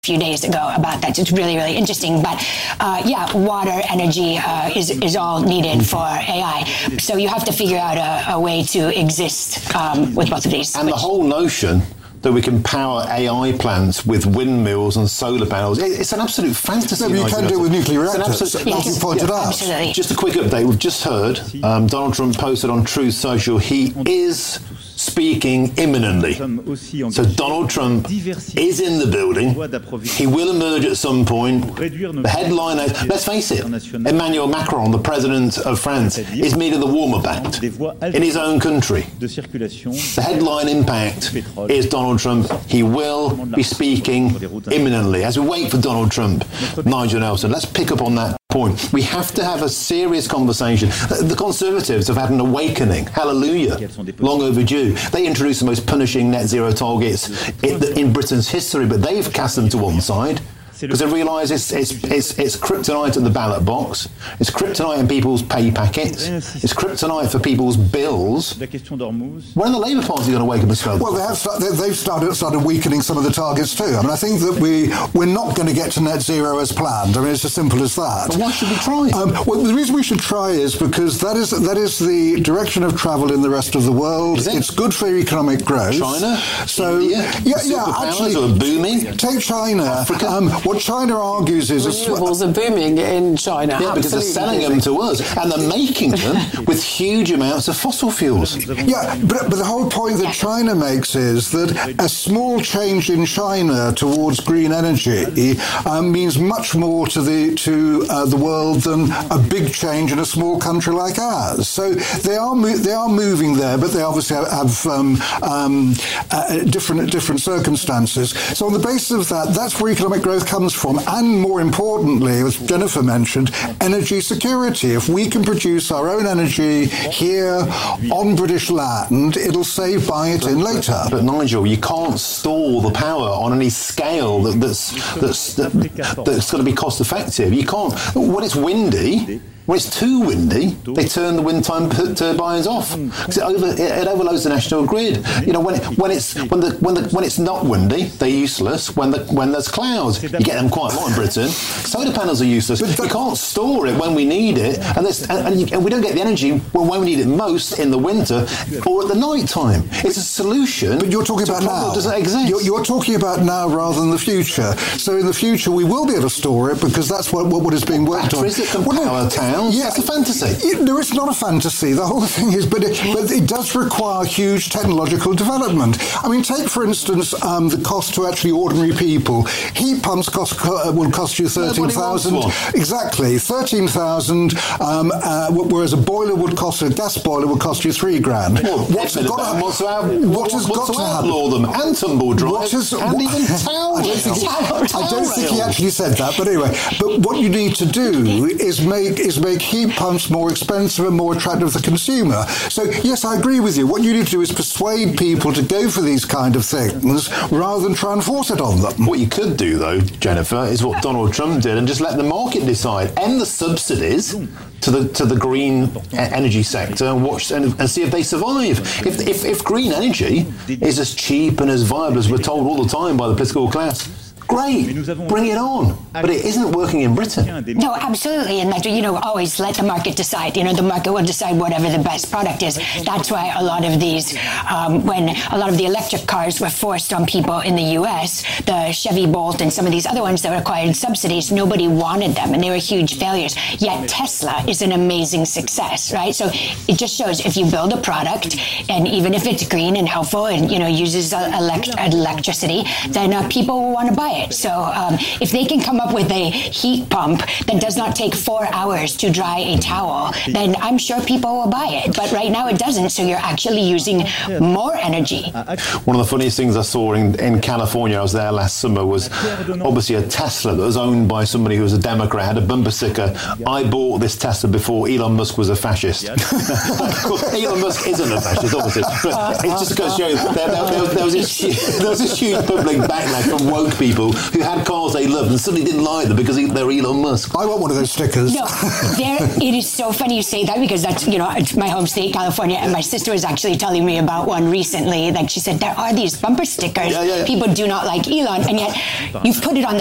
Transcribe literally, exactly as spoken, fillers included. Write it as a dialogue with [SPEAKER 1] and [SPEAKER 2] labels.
[SPEAKER 1] few days ago about that. It's really, really interesting. But uh, yeah, water, energy uh, is is all needed for A I. So you have to figure out a, a way to exist um, with both of these.
[SPEAKER 2] And which, the whole notion that we can power A I plants with windmills and solar panels, it's an absolute fantasy.
[SPEAKER 3] No, but you can do it with nuclear reactors, like
[SPEAKER 1] yes,
[SPEAKER 3] you pointed
[SPEAKER 1] yeah,
[SPEAKER 3] out.
[SPEAKER 1] Absolutely.
[SPEAKER 2] Just a quick update. We've just heard um, Donald Trump posted on Truth Social he is speaking imminently. So Donald Trump is in the building. He will emerge at some point. The headline is, let's face it, Emmanuel Macron, the president of France, is meeting the Warm-Up Act in his own country. The headline impact is Donald Trump. He will be speaking imminently. As we wait for Donald Trump, Nigel Nelson, let's pick up on that point. We have to have a serious conversation. The Conservatives have had an awakening. Hallelujah. Long overdue. They introduced the most punishing net zero targets in, in Britain's history, but they've cast them to one side. Because they realise it's, it's, it's, it's kryptonite at the ballot box, it's kryptonite in people's pay packets, it's kryptonite for people's bills. When are the Labour Party going to wake up and spell?
[SPEAKER 3] Well, they have, they've started, started weakening some of the targets too. I mean, I think that we, we're not going to get to net zero as planned. I mean, it's as simple as that.
[SPEAKER 2] But why should we try?
[SPEAKER 3] Um, well, the reason we should try is because that is that is the direction of travel in the rest of the world.
[SPEAKER 2] Is it?
[SPEAKER 3] It's good for economic growth.
[SPEAKER 2] China?
[SPEAKER 3] So,
[SPEAKER 2] India?
[SPEAKER 3] yeah,
[SPEAKER 2] the
[SPEAKER 3] yeah, actually.
[SPEAKER 2] Are booming?
[SPEAKER 3] Take China.
[SPEAKER 2] Africa?
[SPEAKER 3] Um, what China argues is...
[SPEAKER 4] Renewables are booming in China.
[SPEAKER 2] Yeah, because they're selling them to us, and they're making them with huge amounts of fossil fuels.
[SPEAKER 3] Yeah, but, but the whole point that China makes is that a small change in China towards green energy um, means much more to the to uh, the world than a big change in a small country like ours. So they are mo- they are moving there, but they obviously have, have um, um, uh, different different circumstances. So on the basis of that, that's where economic growth comes from, and more importantly, as Jennifer mentioned, energy security. If we can produce our own energy here on British land, it'll save buying it in later.
[SPEAKER 2] But Nigel, you can't store the power on any scale that, that's that's that, that's going to be cost effective. You can't. When it's windy, when it's too windy, they turn the wind time turbines off because it, over, it, it overloads the national grid. You know, when it, when it's when the when the when it's not windy, they're useless. When the when there's clouds, you get them quite a lot in Britain. Solar panels are useless. You can't store it when we need it, and, and, and, you, and we don't get the energy when, when we need it most in the winter or at the night time. It's a solution.
[SPEAKER 3] But you're talking about now.
[SPEAKER 2] Does that exist?
[SPEAKER 3] You're, you're talking about now rather than the future. So in the future, we will be able to store it because that's what what, what is being worked on.
[SPEAKER 2] Batteries that can power towns.
[SPEAKER 3] Yeah,
[SPEAKER 2] it's a fantasy.
[SPEAKER 3] It, no, it's not a fantasy. The whole thing is, but it, but it does require huge technological development. I mean, take for instance um, the cost to actually ordinary people. Heat pumps cost uh, will cost you thirteen thousand. Exactly, thirteen thousand. Um, uh, whereas a boiler would cost, a gas boiler would cost you three grand.
[SPEAKER 2] Well,
[SPEAKER 3] what's got to,
[SPEAKER 2] what's out,
[SPEAKER 3] what has
[SPEAKER 2] what's
[SPEAKER 3] got to happen?
[SPEAKER 2] Outlaw them and tumble dryers
[SPEAKER 3] has,
[SPEAKER 2] and
[SPEAKER 3] what,
[SPEAKER 2] even towel
[SPEAKER 3] I don't, think he,
[SPEAKER 2] towel
[SPEAKER 3] I don't think he
[SPEAKER 2] rails.
[SPEAKER 3] actually said that. But anyway, but what you need to do is make is make heat pumps more expensive and more attractive to the consumer. So yes, I agree with you. What you need to do is persuade people to go for these kind of things rather than try and force it on them.
[SPEAKER 2] What you could do, though, Jennifer, is what Donald Trump did and just let the market decide. End the subsidies to the to the green energy sector and watch and, and see if they survive. If, if if green energy is as cheap and as viable as we're told all the time by the political class, great, bring it on. But it isn't working in Britain.
[SPEAKER 1] No, absolutely. And, like, you know, always let the market decide. You know, the market will decide whatever the best product is. That's why a lot of these, um, when a lot of the electric cars were forced on people in the U S, the Chevy Bolt and some of these other ones that required subsidies, nobody wanted them and they were huge failures. Yet Tesla is an amazing success, right? So it just shows if you build a product and even if it's green and helpful and, you know, uses elect- electricity, then uh, people will want to buy it. So um, if they can come up with a heat pump that does not take four hours to dry a towel, then I'm sure people will buy it. But right now it doesn't, so you're actually using more energy.
[SPEAKER 2] One of the funniest things I saw in, in California, I was there last summer, was obviously a Tesla that was owned by somebody who was a Democrat, had a bumper sticker. I bought this Tesla before Elon Musk was a fascist. Elon Musk isn't a fascist, obviously. But it just goes to show you there, there, there, there, was this, there was this huge public backlash from woke people people who had cars they loved and suddenly didn't like them because they're Elon Musk.
[SPEAKER 3] I want one of those stickers.
[SPEAKER 1] No, there, it is so funny you say that because that's, you know, it's my home state, California, and my sister was actually telling me about one recently. Like she said, there are these bumper stickers.
[SPEAKER 2] Yeah, yeah, yeah.
[SPEAKER 1] People do not like Elon, and yet you put it on